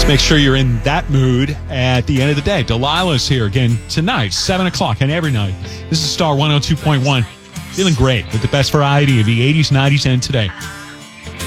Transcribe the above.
Just make sure you're in that mood at the end of the day. Delilah's here again tonight, 7 o'clock, and every night. This is Star 102.1. Feeling great with the best variety of the 80s, 90s, and today.